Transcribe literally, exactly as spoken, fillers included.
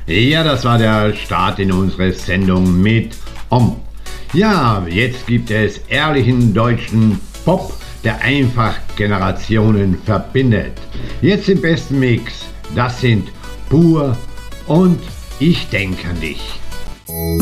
Ja, das war der Start in unsere Sendung mit Om. Ja, jetzt gibt es ehrlichen deutschen Pop, der einfach Generationen verbindet. Jetzt im besten Mix, das sind Pur und Ich denk an dich.